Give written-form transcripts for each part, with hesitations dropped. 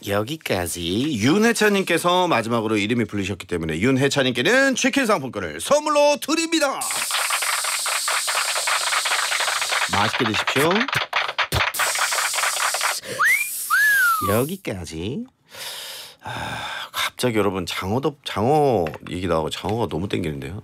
여기까지. 윤혜찬님께서 마지막으로 이름이 불리셨기 때문에 윤혜찬님께는 치킨 상품권을 선물로 드립니다. 맛있게 드십시오. 여기까지. 갑자기 여러분 장어 얘기 나오고 장어가 너무 땡기는데요.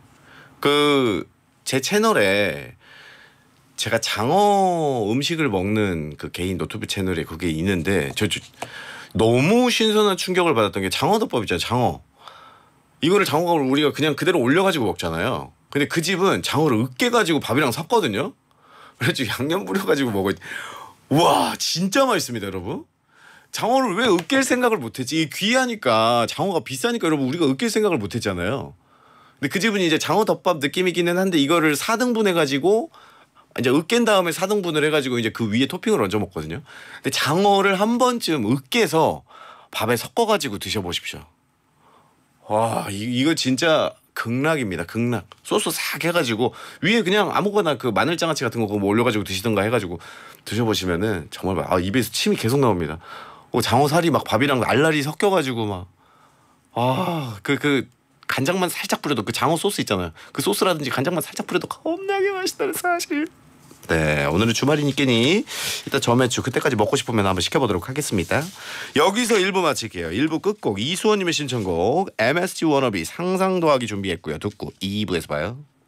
제 채널에 제가 장어 음식을 먹는 그 개인 노트북 채널에 그게 있는데 너무 신선한 충격을 받았던 게 장어덮밥 있잖아요. 장어. 이거를 장어를 우리가 그냥 그대로 올려가지고 먹잖아요. 근데 그 집은 장어를 으깨가지고 밥이랑 섞거든요. 그래가지고 양념 뿌려가지고 먹어요. 우와 진짜 맛있습니다 여러분. 장어를 왜 으깰 생각을 못했지? 귀하니까 장어가 비싸니까 여러분 우리가 으깰 생각을 못했잖아요. 근데 그 집은 이제 장어덮밥 느낌이기는 한데 이거를 4등분 해가지고 이제 으깬 다음에 4등분을 해가지고 이제 그 위에 토핑을 얹어 먹거든요. 근데 장어를 한 번쯤 으깨서 밥에 섞어가지고 드셔보십시오. 와 이거 진짜 극락입니다. 극락. 소스 싹 해가지고 위에 그냥 아무거나 그 마늘장아찌 같은 거 뭐 올려가지고 드시던가 해가지고 드셔보시면은 정말 입에서 침이 계속 나옵니다. 장어살이 막 밥이랑 알알이 섞여가지고 막 간장만 살짝 뿌려도 그 장어 소스 있잖아요. 그 소스라든지 간장만 살짝 뿌려도 겁나게 맛있다는 사실. 네 오늘은 주말이니까니 일단 저매추 그때까지 먹고 싶으면 한번 시켜보도록 하겠습니다. 여기서 1부 마칠게요. 1부 끝곡 이수원님의 신청곡 MSG 워너비 상상 더하기 준비했고요. 듣고 2부에서 봐요.